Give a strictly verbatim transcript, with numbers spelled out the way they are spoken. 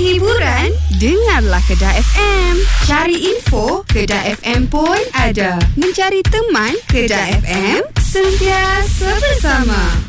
hiburan, dengarlah Kedah F M. Cari info, Kedah F M pun ada. Mencari teman, Kedah F M, sentiasa bersama.